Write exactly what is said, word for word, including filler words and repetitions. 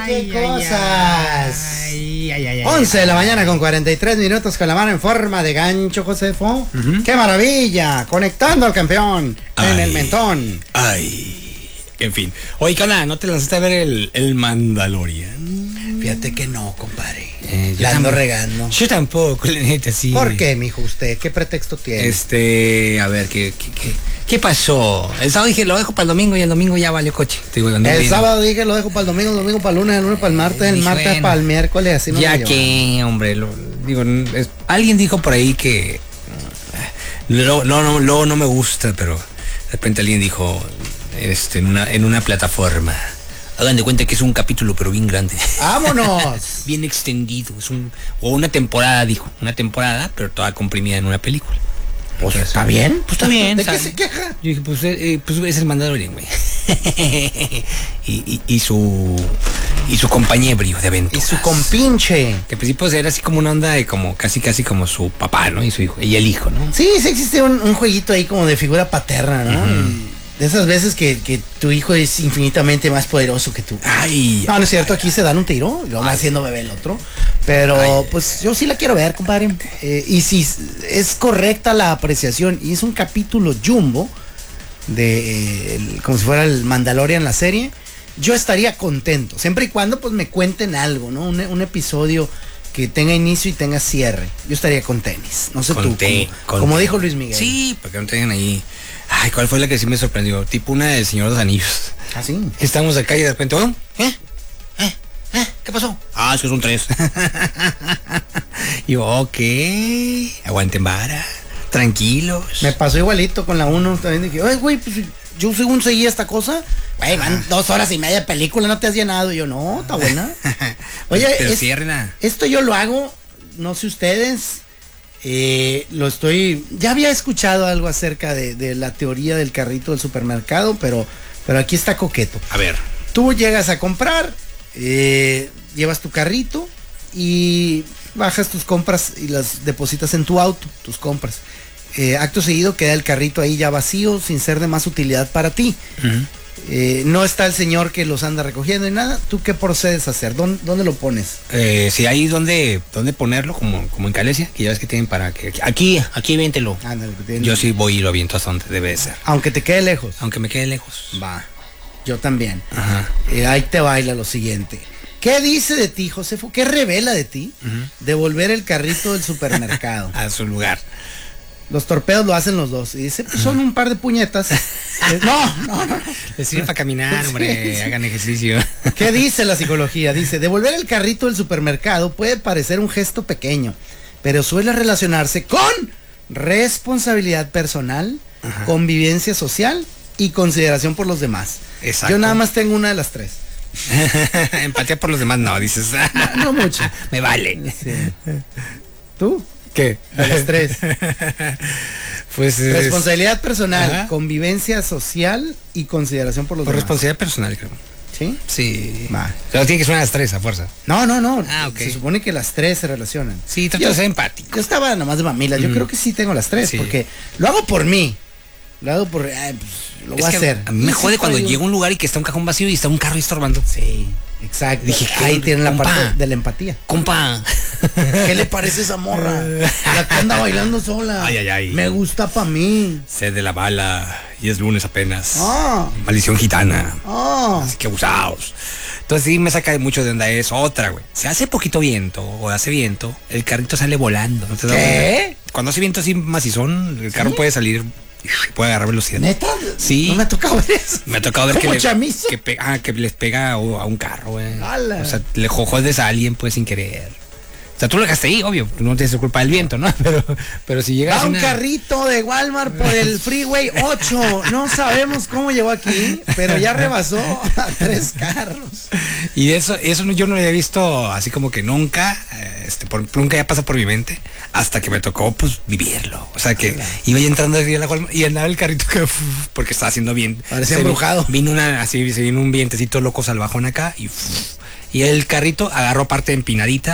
¡Qué cosas! Ay, ay, ay, once de la mañana con cuarenta y tres minutos con la mano en forma de gancho, Josefo. Uh-huh. ¡Qué maravilla! Conectando al campeón ay, en el mentón. Ay, en fin. Oye, Cana, ¿no te lanzaste a ver el, el Mandalorian? Fíjate que no, compadre. Eh, la ando regando. Yo tampoco, la neta, sí. ¿Por qué, mijo, usted? ¿Qué pretexto tiene? Este, a ver, ¿qué, qué, qué, qué pasó? El sábado dije, lo dejo para el domingo y el domingo ya valió coche. Digo, el bien. Sábado dije, lo dejo para el domingo, el domingo para el lunes, el lunes para el martes, el martes bueno, para el miércoles, así no. Ya que, hombre, lo, digo, es, alguien dijo por ahí que luego no, no, no, no me gusta, pero de repente alguien dijo, este, en una, en una plataforma. Hagan de cuenta que es un capítulo, pero bien grande. ¡Vámonos! Bien extendido. Es un, o una temporada, dijo. Una temporada, pero toda comprimida en una película. Pues está bien. Pues está bien. ¿De qué se queja? Yo dije, pues, eh, pues es el Mandalorian, güey. y, y, y su y su compañebrio de aventuras. Y su compinche. Que al principio era así como una onda de como casi casi como su papá, ¿no? Y su hijo. Y el hijo, ¿no? Sí, sí existe un, un jueguito ahí como de figura paterna, ¿no? Uh-huh. De esas veces que, que tu hijo es infinitamente más poderoso que tú. Ay. No, no es cierto, aquí se dan un tiro, lo va haciendo bebé el otro. Pero ay, pues yo sí la quiero ver, compadre. Eh, y si es correcta la apreciación, y es un capítulo jumbo, de eh, el, como si fuera el Mandalorian la serie, yo estaría contento. Siempre y cuando pues me cuenten algo, ¿no? Un, un episodio que tenga inicio y tenga cierre. Yo estaría con tenis. No sé con tú, te, como, como dijo Luis Miguel. Sí, para que no tengan ahí. Ay, ¿cuál fue la que sí me sorprendió? Tipo una del Señor de los Anillos. ¿Ah, sí? Estamos acá y de repente, ¿oh? ¿Eh? ¿Eh? ¿Eh? ¿Qué pasó? Ah, es que son tres. Y yo, ok, aguanten vara, tranquilos. Me pasó igualito con la uno. También dije, oye, güey, pues yo según seguía esta cosa, güey, van ah. dos horas y media de película, no te has llenado. Y yo, no, está buena. Oye, pero es, cierren. Esto yo lo hago, no sé ustedes. Eh, lo estoy, ya había escuchado algo acerca de, de la teoría del carrito del supermercado, pero, pero aquí está coqueto. A ver. Tú llegas a comprar, eh, llevas tu carrito y bajas tus compras y las depositas en tu auto, tus compras. Eh, acto seguido queda el carrito ahí ya vacío, sin ser de más utilidad para ti. Uh-huh. Eh, no está el señor que los anda recogiendo y nada. ¿Tú qué procedes a hacer? ¿Dónde, dónde lo pones? Eh, si hay donde, donde ponerlo, como, como en Calesia, que ya ves que tienen para que... Aquí, aquí véntelo. Ándale, yo sí voy y lo aviento hasta donde debe de ser. Aunque te quede lejos. Aunque me quede lejos. Va. Yo también. Ajá. Eh, ahí te baila lo siguiente. ¿Qué dice de ti, Josefo? ¿Qué revela de ti? Uh-huh. Devolver el carrito del supermercado. A su lugar. Los torpedos lo hacen los dos. Y dice, pues son un par de puñetas. No, no, no. Les sirve para caminar, hombre. Sí, hagan ejercicio. ¿Qué dice la psicología? Dice, devolver el carrito del supermercado puede parecer un gesto pequeño, pero suele relacionarse con responsabilidad personal, ajá, convivencia social y consideración por los demás. Exacto. Yo nada más tengo una de las tres. Empatía por los demás, no, dices. No, no mucho. Me vale. Sí. ¿Tú? ¿Qué? De las tres. Pues es... responsabilidad personal, ajá, convivencia social y consideración por los por demás. Responsabilidad personal, creo. ¿Sí? Sí. Va. Pero tiene que ser las tres a fuerza. No, no, no. Ah, ok. Se supone que las tres se relacionan. Sí, trato de ser empático. Yo estaba nomás de mamila. Yo mm. creo que sí tengo las tres, sí, porque lo hago por mí. Lo hago por... Ay, pues, lo voy es a que hacer. A mí me jode cuando llego a un lugar y que está un cajón vacío y está un carro estorbando. Sí, exacto. Dije, ahí tienen la compa, parte de la empatía. Compa. ¿Qué le parece esa morra? La que anda bailando sola. Ay, ay, ay. Me gusta pa' mí. Sed de la bala y es lunes apenas. Ah. Maldición gitana. Ah. Así que abusados. Entonces sí me saca mucho de onda. Es otra, güey. Si hace poquito viento o hace viento, el carrito sale volando. ¿No te das ¿Qué? Cuando hace viento así macizón, el carro, ¿sí?, puede salir... puede agarrar velocidad. ¿Neta? Sí. No me ha tocado ver eso. Me ha tocado ver ¿Cómo que, chamizo? le, que, pe, ah, que les pega a, a un carro, güey. ¡Hala! O sea, le jojodes a alguien pues sin querer. O sea, tú lo dejaste ahí, obvio, no tienes culpa del viento, ¿no? Pero, pero si llegas a un una... carrito de Walmart por el Freeway ocho. No sabemos cómo llegó aquí, pero ya rebasó a tres carros. Y eso, eso yo no lo había visto así como que nunca, este, por, nunca ya pasa por mi mente, hasta que me tocó pues vivirlo. O sea que iba ya entrando a la Walmart y andaba el carrito que, uf, porque estaba haciendo bien. Parecía embrujado. Vino una, así, se vino un vientecito loco salvajón acá y, uf, y el carrito agarró parte empinadita.